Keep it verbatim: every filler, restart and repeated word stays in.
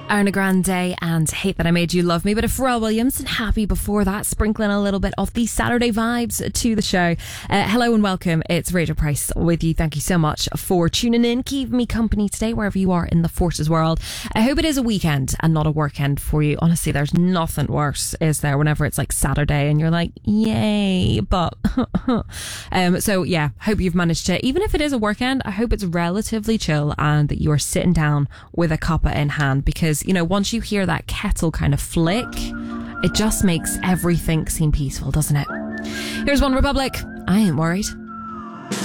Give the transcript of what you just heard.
Ariana Grande and Hate That I Made You Love Me, but a Pharrell Williams and Happy before that, sprinkling a little bit of the Saturday vibes to the show. Uh, hello and welcome. It's Rachel Price with you. Thank you so much for tuning in, keeping me company today wherever you are in the Forces world. I hope it is a weekend and not a workend for you. Honestly, there's nothing worse, is there, whenever it's like Saturday and you're like, yay, but um, so yeah, hope you've managed to, even if it is a workend, I hope it's relatively chill and that you are sitting down with a cuppa in hand, because you know, once you hear that kettle kind of flick, it just makes everything seem peaceful, doesn't it? Here's One Republic. I ain't worried.